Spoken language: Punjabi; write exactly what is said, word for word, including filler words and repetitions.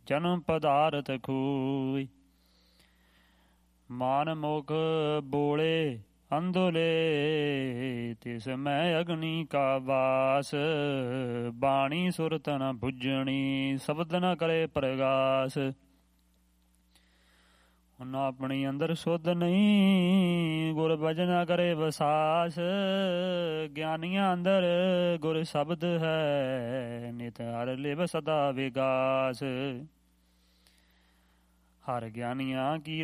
ਜਨਮ ਪਦਾਰਥ ਖੂਈ। ਮਾਨ ਮੁਖ ਬੋਲੇ ਅੰਧੋਲੇ ਤਿਸ ਮੈਂ ਅਗਨੀ ਕਾ ਵਾਸ। ਬਾਣੀ ਸੁਰਤ ਨ ਬੁੱਝਣੀ ਸ਼ਬਦ ਨ ਕਰੇ ਪ੍ਰਗਾਸ। ਹੁਣ ਆਪਣੀ ਅੰਦਰ ਸੁਧ ਨਹੀਂ ਗੁਰ ਭਜਨ ਕਰੇ ਵਸਾਸ। ਗਿਆਨੀਆਂ ਅੰਦਰ ਗੁਰ ਸ਼ਬਦ ਹੈ ਨਿਤ ਹਰ ਲਿਵ ਸਦਾ ਵਿਗਾਸ। ਹਰ ਗਿਆਨੀਆਂ ਕੀ